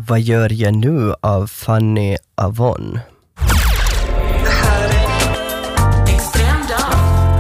Vad gör jag nu av Fanny Avon. Det här är Extrem dag.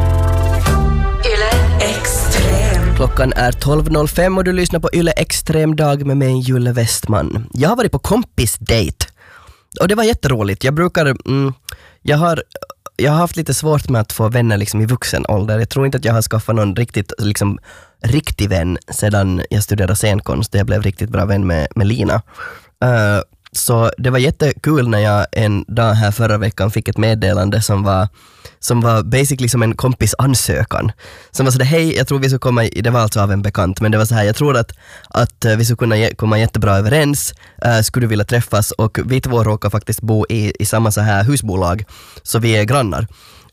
Yle Extrem. Klockan är 12.05 och du lyssnar på Yle Extrem dag med mig, Julle Westman. Jag har varit på kompisdate och det var jätteroligt. Jag har haft lite svårt med att få vänner liksom i vuxen ålder. Jag tror inte att jag har skaffat någon riktig vän sedan jag studerade scenkonst. Jag blev riktigt bra vän med Lina. Så det var jättekul när jag en dag här förra veckan fick ett meddelande som var basically som en kompis ansökan. Som var sådär, hej, jag tror vi ska komma, det var alltså av en bekant, men det var så här, jag tror att vi ska kunna komma jättebra överens, skulle du vilja träffas, och vi två råkar faktiskt bo i samma så här husbolag, så vi är grannar.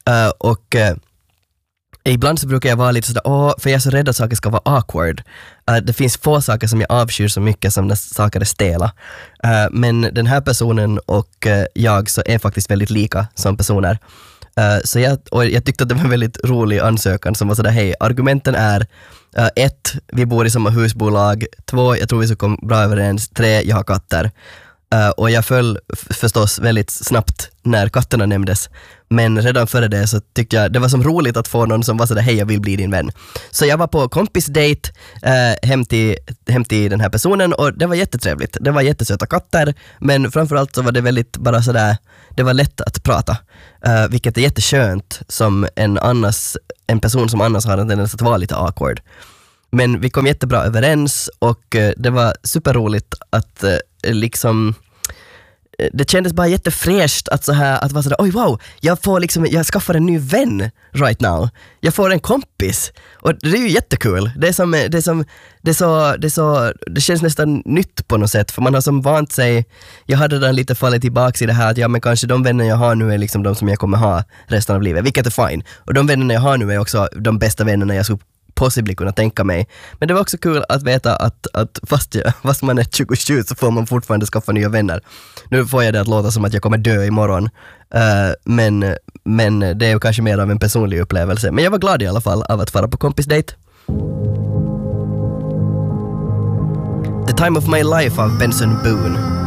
Ibland så brukar jag vara lite sådär, för jag är så rädd att saker ska vara awkward. Det finns få saker som jag avskyr så mycket som när saker är stela. Men den här personen och jag så är faktiskt väldigt lika som personer. Så jag tyckte att det var en väldigt rolig ansökan som var sådär, hej, argumenten är 1, vi bor i samma husbolag, 2, jag tror vi ska komma bra överens, 3, jag har katter. Och jag föll förstås väldigt snabbt när katterna nämndes. Men redan före det så tyckte jag det var som roligt att få någon som var sådär, hej, jag vill bli din vän. Så jag var på kompisdate hem till den här personen och det var jättetrevligt. Det var jättesöta katter, men framförallt så var det väldigt bara sådär, det var lätt att prata. Vilket är jätteskönt som en person som annars har en tendens att vara lite awkward. Men vi kom jättebra överens och det var superroligt att det kändes bara jättefräscht att vara sådär, oj wow, jag skaffar en ny vän right now. Jag får en kompis. Och det är ju jättekul. Det känns nästan nytt på något sätt, för man har som vant sig. Jag hade redan lite fallit tillbaka i det här att men kanske de vänner jag har nu är liksom de som jag kommer ha resten av livet, vilket är fine. Och de vännerna jag har nu är också de bästa vännerna jag skulle possibly kunna tänka mig. Men det var också kul att veta att fast man är 27 så får man fortfarande skaffa nya vänner. Nu får jag det att låta som att jag kommer dö imorgon. Men det är ju kanske mer av en personlig upplevelse. Men jag var glad i alla fall av att fara på kompisdate. The Time of My Life av Benson Boone.